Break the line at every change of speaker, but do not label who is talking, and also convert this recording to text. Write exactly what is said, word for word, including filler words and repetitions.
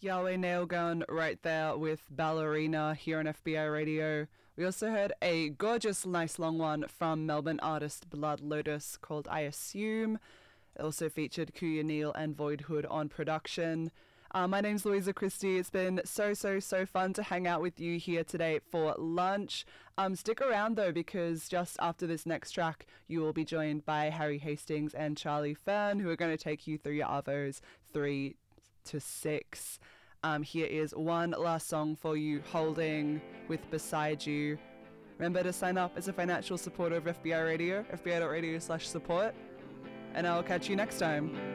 Yahweh Nailgun right there with Ballerina here on F B I Radio. We also heard a gorgeous, nice long one from Melbourne artist Blood Lotus called I Assume. It also featured Kuya Neal and Void Hood on production. Uh, my name's Louisa Christie. It's been so, so, so fun to hang out with you here today for lunch. Um, stick around though, because just after this next track, you will be joined by Harry Hastings and Charlie Fern, who are going to take you through your Arvos three to six. Um, here is one last song for you, Holding with Beside You. Remember to sign up as a financial supporter of F B I Radio, F B I dot radio slash support, and I'll catch you next time.